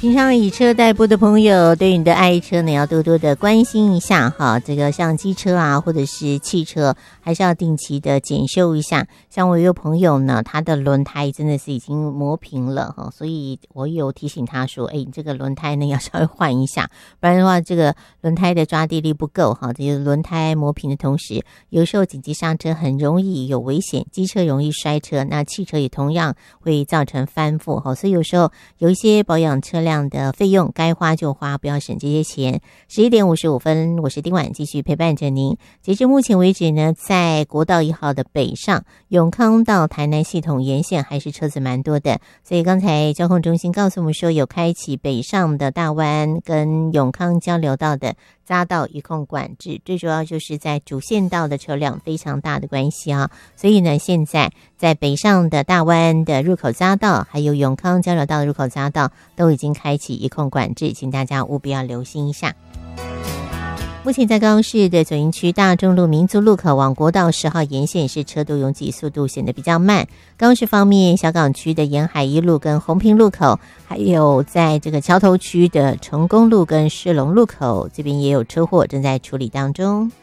平常以车代步的朋友，对你的爱车呢要多多的关心一下哈。这个像机车啊，或者是汽车，还是要定期的检修一下。像我有朋友呢，他的轮胎真的是已经磨平了哈，所以我有提醒他说，你这个轮胎呢要稍微换一下，不然的话这个轮胎的抓地力不够哈。这个轮胎磨平的同时，有时候紧急刹车很容易有危险，机车容易摔车，那汽车也同样会造成翻覆哈。所以有时候有一些保养车辆的费用该花就花，不要省这些钱。11点55分，我是丁婉，继续陪伴着您。截至目前为止呢，在国道1号的北上永康到台南系统沿线还是车子蛮多的，所以刚才交通中心告诉我们说，有开启北上的大湾跟永康交流道的匝道一控管制，最主要就是在主线道的车辆非常大的关系啊，所以呢，现在在北上的大湾的入口匝道，还有永康交流道的入口匝道都已经开启一控管制，请大家务必要留心一下。目前在高雄市的左营区大众路民族路口往国道10号沿线是车多拥挤，速度显得比较慢。高雄市方面，小港区的沿海一路跟红屏路口，还有在这个桥头区的成功路跟世龙路口，这边也有车祸正在处理当中。